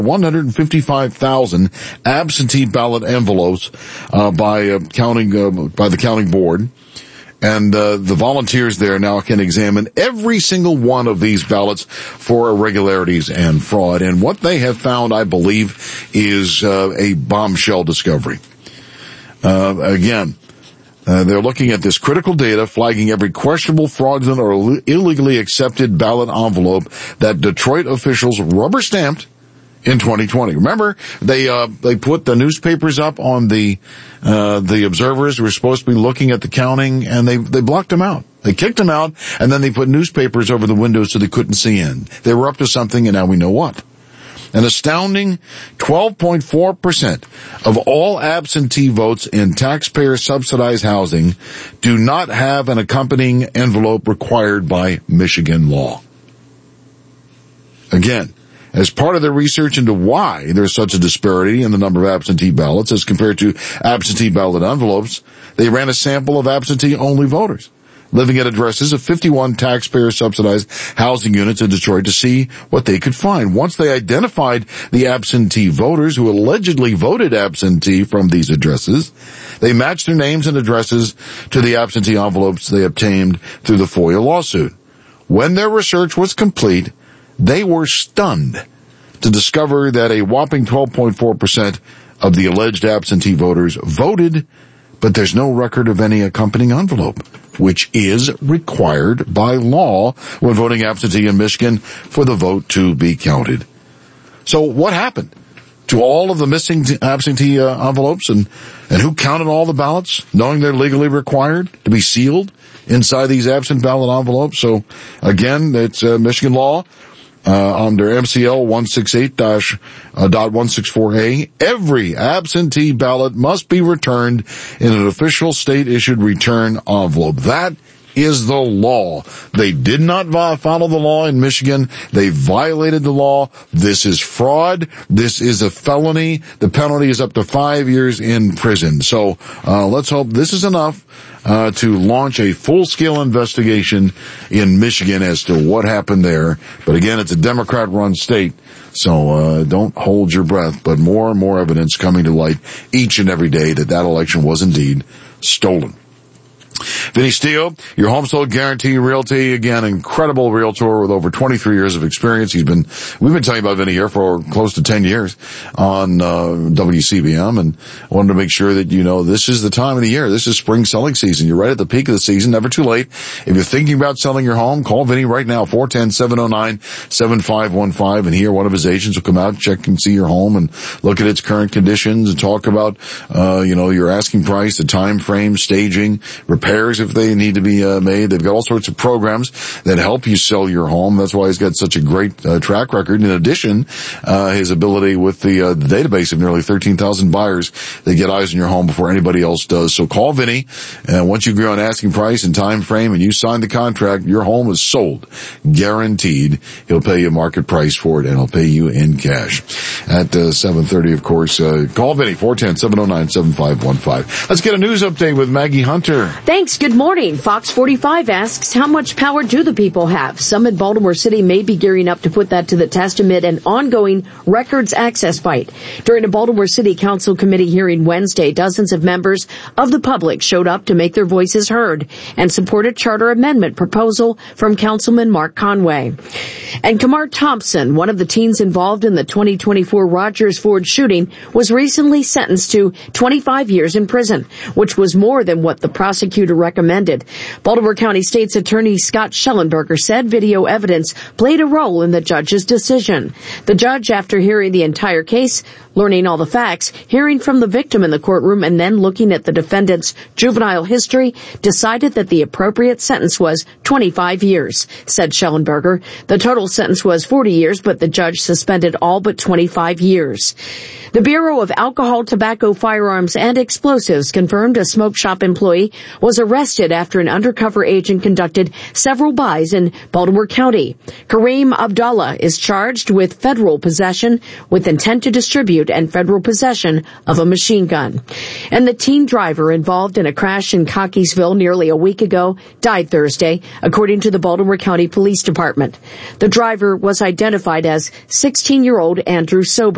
155,000 absentee ballot envelopes by the counting board. And the volunteers there now can examine every single one of these ballots for irregularities and fraud. And what they have found, I believe, is a bombshell discovery. They're looking at this critical data, flagging every questionable, fraudulent, or illegally accepted ballot envelope that Detroit officials rubber-stamped in 2020. Remember, they put the newspapers up on the observers who were supposed to be looking at the counting, and they blocked them out. They kicked them out, and then they put newspapers over the windows so they couldn't see in. They were up to something, and now we know what. An astounding 12.4% of all absentee votes in taxpayer-subsidized housing do not have an accompanying envelope required by Michigan law. Again, as part of their research into why there's such a disparity in the number of absentee ballots as compared to absentee ballot envelopes, they ran a sample of absentee-only voters living at addresses of 51 taxpayer-subsidized housing units in Detroit to see what they could find. Once they identified the absentee voters who allegedly voted absentee from these addresses, they matched their names and addresses to the absentee envelopes they obtained through the FOIA lawsuit. When their research was complete, they were stunned to discover that a whopping 12.4% of the alleged absentee voters voted, but there's no record of any accompanying envelope, which is required by law when voting absentee in Michigan for the vote to be counted. So what happened to all of the missing absentee envelopes, and who counted all the ballots, knowing they're legally required to be sealed inside these absent ballot envelopes? So again, it's Michigan law. Under MCL 168-.164A, every absentee ballot must be returned in an official state-issued return envelope. That is the law. They did not follow the law in Michigan. They violated the law. This is fraud. This is a felony. The penalty is up to 5 years in prison. So let's hope this is enough to launch a full-scale investigation in Michigan as to what happened there. But again, it's a Democrat-run state, so don't hold your breath. But more and more evidence coming to light each and every day that election was indeed stolen. Vinny Steele, your Home Sold Guarantee Realty, again, incredible realtor with over 23 years of experience. We've been telling you about Vinny here for close to 10 years on WCBM, and I wanted to make sure that you know this is the time of the year. This is spring selling season. You're right at the peak of the season, never too late. If you're thinking about selling your home, call Vinny right now, 410-709-7515, and here one of his agents will come out, check and see your home and look at its current conditions and talk about, your asking price, the time frame, staging, repairs if they need to be made. They've got all sorts of programs that help you sell your home. That's why he's got such a great track record. In addition, his ability with the database of nearly 13,000 buyers that get eyes on your home before anybody else does. So call Vinny, and once you agree on asking price and time frame and you sign the contract, your home is sold. Guaranteed. He'll pay you market price for it, and he'll pay you in cash. At 7:30, of course, call Vinny, 410-709-7515. Let's get a news update with Maggie Hunter. Thanks. Good morning. Fox 45 asks, how much power do the people have? Some in Baltimore City may be gearing up to put that to the test amid an ongoing records access fight. During a Baltimore City Council committee hearing Wednesday, dozens of members of the public showed up to make their voices heard and support a charter amendment proposal from Councilman Mark Conway. And Kamar Thompson, one of the teens involved in the 2024 Rogers Ford shooting, was recently sentenced to 25 years in prison, which was more than what the prosecutor recommended. Baltimore County State's Attorney Scott Schellenberger said video evidence played a role in the judge's decision. The judge, after hearing the entire case, learning all the facts, hearing from the victim in the courtroom, and then looking at the defendant's juvenile history, decided that the appropriate sentence was 25 years, said Schellenberger. The total sentence was 40 years, but the judge suspended all but 25 years. The Bureau of Alcohol, Tobacco, Firearms, and Explosives confirmed a smoke shop employee was arrested after an undercover agent conducted several buys in Baltimore County. Kareem Abdallah is charged with federal possession with intent to distribute and federal possession of a machine gun. And the teen driver involved in a crash in Cockeysville nearly a week ago died Thursday, according to the Baltimore County Police Department. The driver was identified as 16-year-old Andrew Sober.